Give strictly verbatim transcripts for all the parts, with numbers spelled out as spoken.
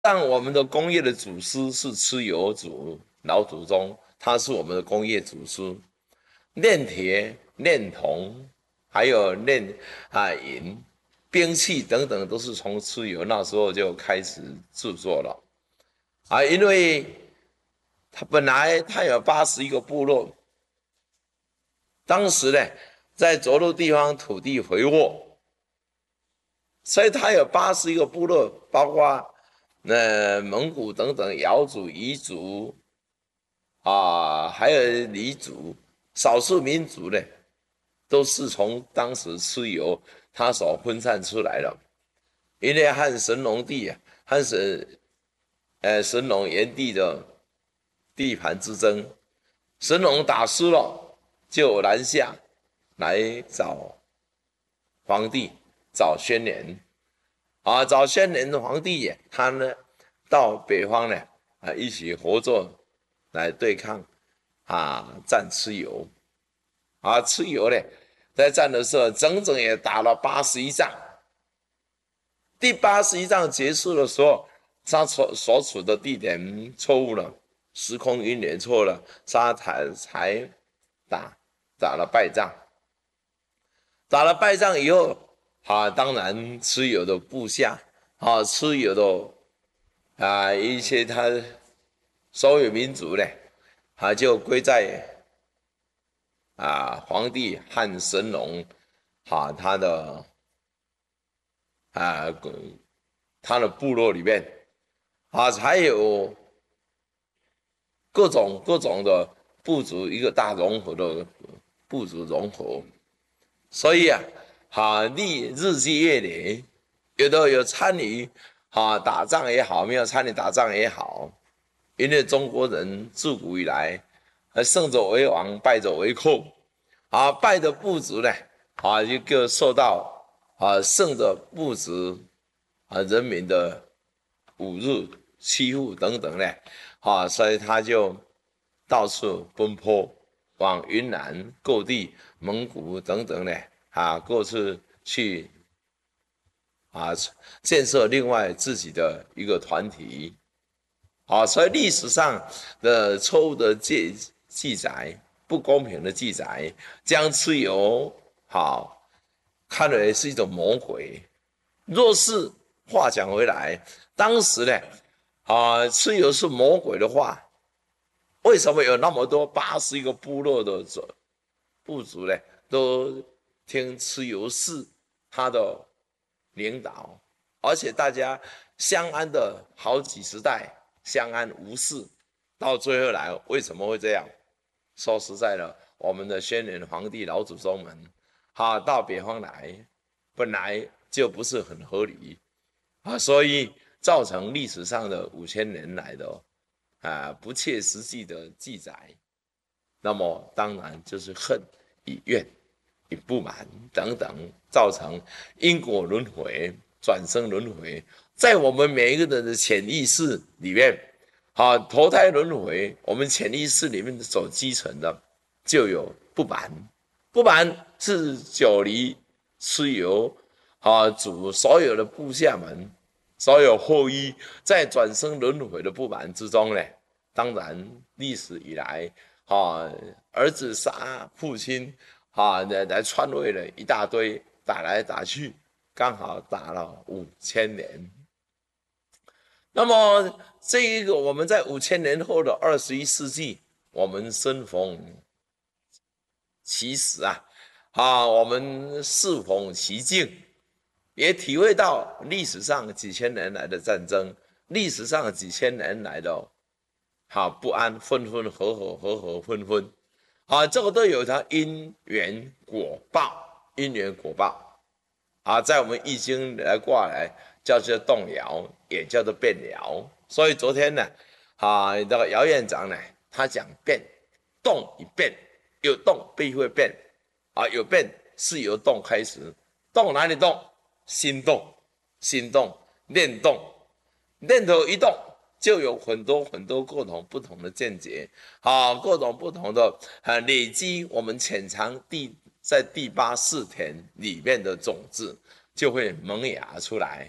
但我们的工业的祖师是蚩尤祖老祖宗，他是我们的工业祖师。炼铁、炼铜，还有炼啊银、兵器等等，都是从蚩尤那时候就开始制作了啊。因为他本来他有八十一个部落，当时呢在着陆地方土地肥沃，所以他有八十一个部落，包括呃蒙古等等瑶族、彝族啊，还有黎族，少数民族呢，都是从当时蚩尤他所分散出来的。因为汉神农帝啊，汉神呃神农炎帝的地盘之争，神农打输了，就南下来找皇帝，找轩辕啊，找轩辕的皇帝，他呢到北方呢啊一起合作来对抗啊战蚩尤啊，蚩尤呢在战的时候整整也打了八十一仗。第八十一仗结束的时候，他所所处的地点错误了，时空因缘错了，他才才打打了败仗。打了败仗以后，啊，当然蚩尤的部下，啊，蚩尤的啊一些他所有民族呢，啊就归在啊皇帝汉神农，啊他的啊他的部落里面，啊才有各种各种的部族一个大融合的部族融合，所以啊，啊历日积月累，有的有参与啊打仗也好，没有参与打仗也好，因为中国人自古以来，胜者为王，败者为寇，啊败的部族呢，啊就就受到啊胜的部族啊人民的侮辱、欺负等等呢，啊所以他就到处奔波，往云南各地、蒙古等等呢，啊各处去啊建设另外自己的一个团体。啊，所以历史上的错误的记记载、不公平的记载，将蚩尤好看为是一种魔鬼。若是话讲回来，当时呢，啊，蚩尤是魔鬼的话，为什么有那么多八十一个部落的部族呢，都听蚩尤是他的领导，而且大家相安的好几十代，相安无事，到最后来为什么会这样？说实在的，我们的轩辕皇帝老祖宗们，哈、啊，到北方来，本来就不是很合理啊，所以造成历史上的五千年来的啊不切实际的记载。那么当然就是恨与怨与不满等等，造成因果轮回、转生轮回，在我们每一个人的潜意识里面，啊，投胎轮回，我们潜意识里面所积存的就有不满，不满是久离蚩尤啊主所有的部下们，所有后裔在转生轮回的不满之中呢，当然历史以来。啊，儿子杀父亲，啊，来来篡位了一大堆，打来打去，刚好打了五千年。那么这一个我们在五千年后的二十一世纪，我们生逢其时啊，啊，我们适逢其境，也体会到历史上几千年来的战争，历史上几千年来的。好不安，分分合合，合合分分，啊，这个都有它因缘果报，因缘果报，啊，在我们易经来卦来叫做动摇，也叫做变爻。所以昨天呢，啊，那个姚院长呢，他讲变，动与变，有动必会变，啊，有变是由动开始，动哪里动？心动，心动，念动，念头一动。就有很多很多各种不同的见解，啊，各种不同的啊累积，我们潜藏第在第八世田里面的种子就会萌芽出来，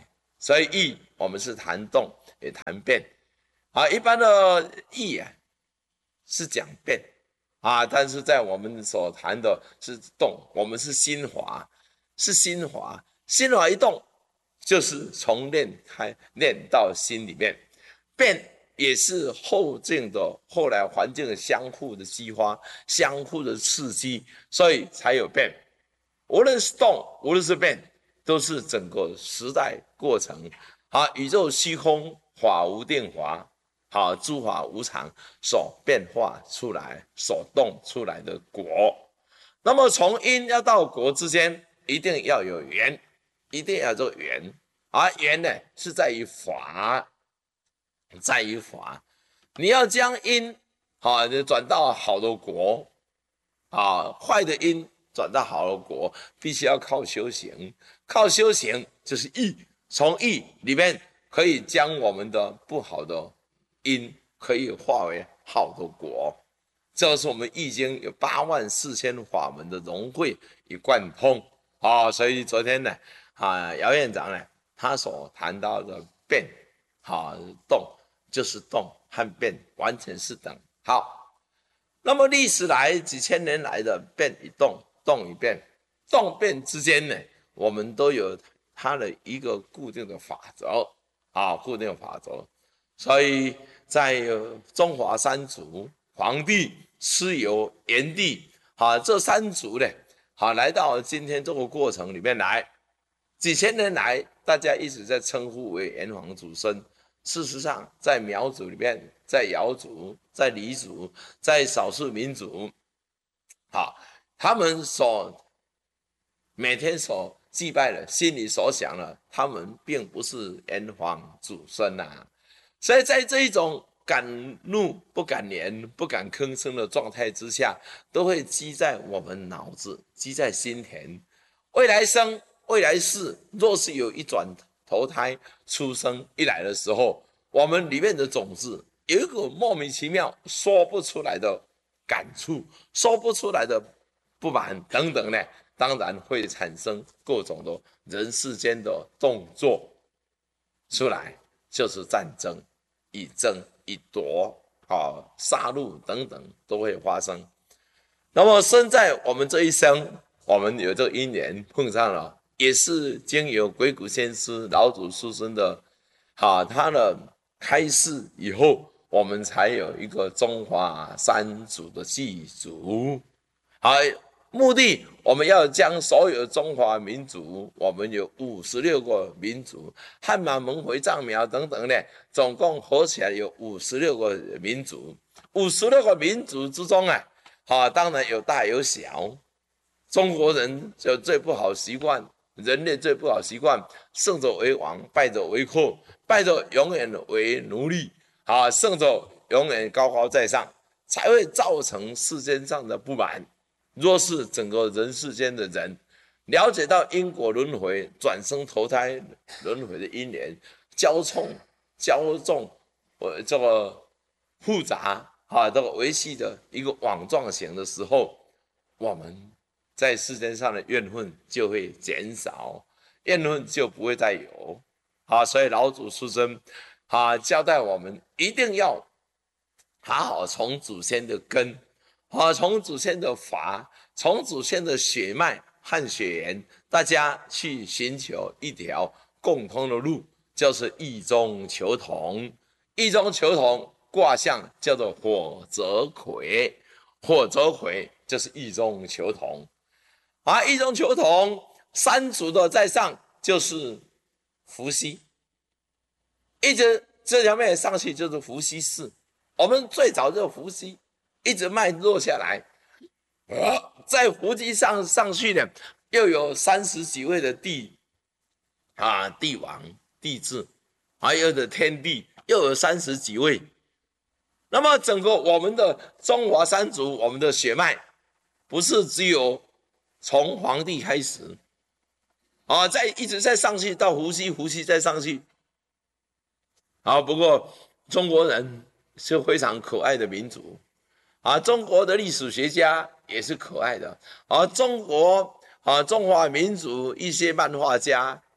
所以易我们是谈动也谈变啊。一般的易啊是讲变啊，但是在我们所谈的是动，我们是心华，是心华，心华一动就是从念开念到心里面，变也是后境的后来环境的相互的激发，相互的刺激，所以才有变。无论是动，无论是变，都是整个时代过程。好，宇宙虚空，法无定法，好，诸法无常所变化出来，所动出来的果。那么从因要到果之间，一定要有缘，一定要有缘。而缘呢，是在于法，在于法。你要将因，好，转到好的果，啊，坏的因转到好的果，必须要靠修行。靠修行就是义，从义里面可以将我们的不好的因可以化为好的果。这是我们易经有八万四千法门的融会与贯通啊。所以昨天呢，啊，姚院长呢，他所谈到的变，啊，动就是动和变完全是等。好，那么历史来几千年来的变与动，动与变，动变之间呢，我们都有它的一个固定的法则啊，固定的法则。所以在中华三族，黄帝、蚩尤、炎帝，啊，这三族呢，啊，来到今天这个过程里面来，几千年来，大家一直在称呼为炎黄祖孙。事实上，在苗族里面，在瑶族、在黎族、在少数民族，啊，他们所每天所祭拜的，心里所想的，他们并不是炎黄祖孙啊。所以在这一种敢怒不敢言、不敢吭声的状态之下，都会积在我们脑子，积在心田。未来生、未来世，若是有一转投胎出生一来的时候，我们里面的种子有一个莫名其妙说不出来的感触，说不出来的不满等等呢，当然会产生各种的人世间的动作出来，就是战争、以争、以夺、啊、杀戮等等都会发生。那么生在我们这一生，我们有这个因缘碰上了，也是经由鬼谷先师老祖师孙的，啊，他的开示以后，我们才有一个中华三族的祭祖。好，目的我们要将所有中华民族，我们有五十六个民族，汉满蒙回藏苗等等呢，总共合起来有五十六个民族。五十六个民族之中啊，啊，当然有大有小。中国人就最不好习惯，人类最不好习惯，胜者为王，败者为寇，败者永远为奴隶，啊，胜者永远高高在上，才会造成世间上的不满。若是整个人世间的人了解到因果轮回、转生投胎轮回的因缘交冲、交重，呃，这个复杂啊，这个维系的一个网状型的时候，我们在世间上的怨恨就会减少，怨恨就不会再有。啊，所以老祖师尊啊交代我们一定要好好从祖先的根，啊，从祖先的法，从祖先的血脉和血缘，大家去寻求一条共通的路，就是异中求同。异中求同卦象叫做火泽葵，火泽葵就是异中求同。啊，异中求同，三足的在上就是伏羲，一直这条面上去就是伏羲氏。我们最早就伏羲，一直脉落下来，啊，在伏羲上上去呢，又有三十几位的帝啊，帝王、帝制，还有的天帝，又有三十几位。那么整个我们的中华三族，我们的血脉，不是只有从黄帝开始，啊，再一直在上去到伏羲，伏羲再上去。啊，不过中国人是非常可爱的民族，啊，中国的历史学家也是可爱的，啊，中国啊中华民族一些漫画家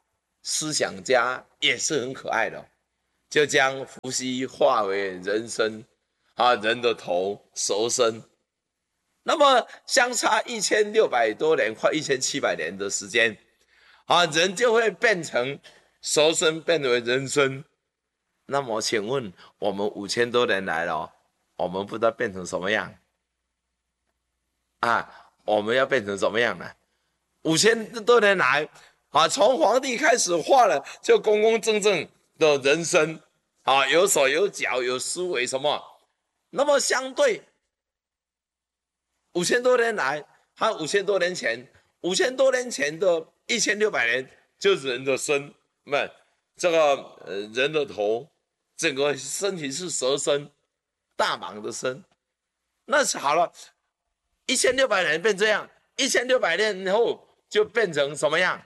思想家也是很可爱的，就将伏羲化为人身啊，人的头蛇身。那么相差一千六百多年，快一千七百年的时间啊，人就会变成蛇身变为人身。那么请问我们五千多年来了，我们不知道变成什么样啊？我们要变成什么样呢？五千多年来啊，从皇帝开始画了就公公正正的人身啊，有手有脚有思维什么。那么相对五千多年来和五千多年前，五千多年前的一千六百年就是人的身，那这个呃人的头，整个身体是蛇身，大蟒的身。那是好了，一千六百年变这样，一千六百年后就变成什么样？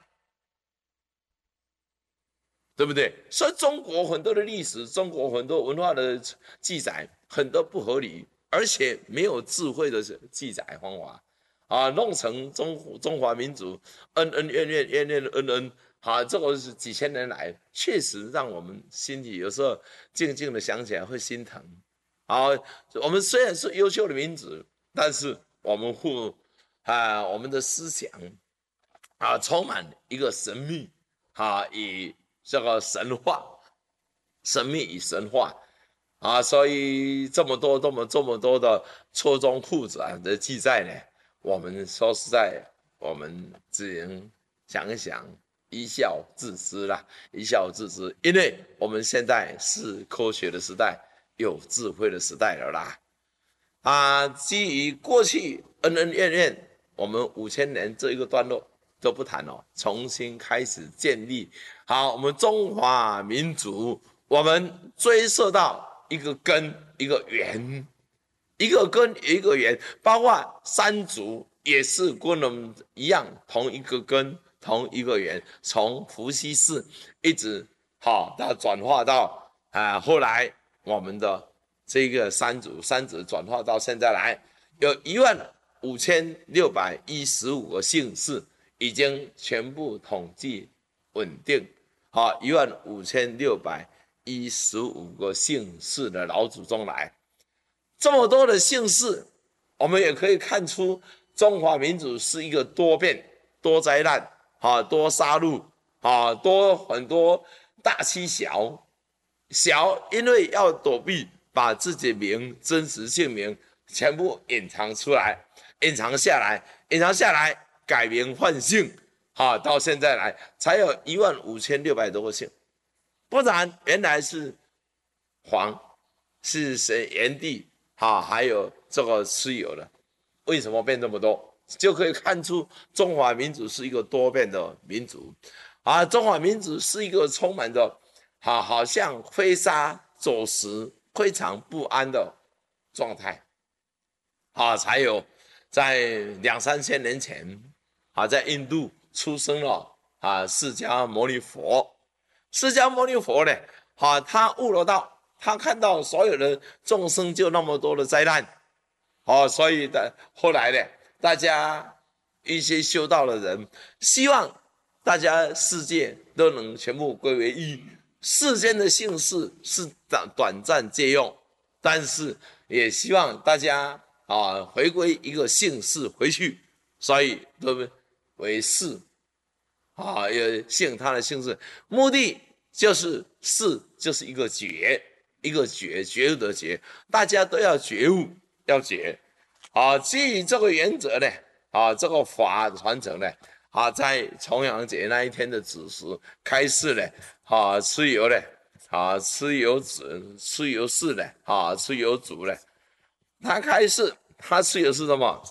对不对？所以中国很多的历史，中国很多文化的记载，很多不合理，而且没有智慧的记载方法啊，弄成中中华民族恩恩怨怨怨怨恩恩啊，这个是几千年来确实让我们心里有时候静静的想起来会心疼啊。我们虽然是优秀的民族，但是我们互啊我们的思想啊充满一个神秘啊以。这个神话，神秘与神话啊，所以这么多、这么这么多的错综复杂的记载呢，我们说实在，我们只能想一想，一笑置之啦，一笑置之，因为我们现在是科学的时代，有智慧的时代了啦。啊，基于过去恩恩怨怨，我们五千年这一个段落。都不谈哦，重新开始建立好我们中华民族，我们追溯到一个根一个源，一个根一个源，包括三族也是跟我们一样，同一个根同一个源，从伏羲氏一直好到转化到啊后来我们的这个三族，三族转化到现在来有一万五千六百一十五个姓氏。已经全部统计稳定，好，一万五千六百一十五个姓氏的老祖宗来，这么多的姓氏，我们也可以看出中华民族是一个多变、多灾难、啊多杀戮、啊多很多大欺小，小因为要躲避，把自己名真实姓名全部隐藏出来，隐藏下来，隐藏下来。改名换姓，哈，到现在来才有一万五千六百多个姓，不然原来是黄，是谁炎帝，哈，还有这个蚩尤的，为什么变这么多？就可以看出中华民族是一个多变的民族，啊，中华民族是一个充满着，哈，好像飞沙走石、非常不安的状态，啊，才有在两三千年前。啊，在印度出生了啊，释迦牟尼佛。释迦牟尼佛呢，啊，他悟了道，他看到所有的众生就那么多的灾难，哦、啊，所以的后来呢，大家一些修道的人，希望大家世界都能全部归为一，世间的姓氏是短短暂借用，但是也希望大家啊回归一个姓氏回去，所以对不对？为氏啊，也姓他的姓氏，目的就是氏就是一个觉，一个觉觉悟的觉，大家都要觉悟，要觉啊。基于这个原则呢，啊，这个法传承呢，啊，在重阳节那一天的子时开始呢，啊，蚩尤呢，啊，蚩尤子，蚩尤氏呢，啊，蚩尤族呢，他开始，他蚩尤是什么？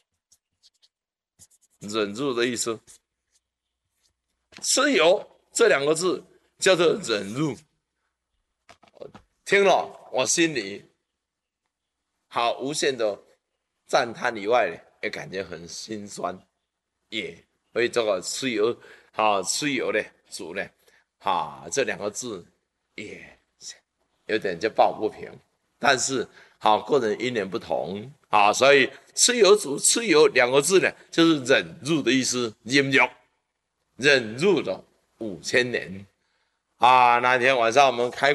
忍住的意思，蚩尤这两个字叫做忍辱。听了我心里好无限的赞叹以外，也感觉很心酸，也为这个蚩尤啊蚩尤的主呢，啊这两个字也有点就抱不平，但是好个人因缘不同啊，所以蚩尤主蚩尤两个字呢，就是忍辱的意思，忍辱忍辱的五千年啊！那天晚上我们开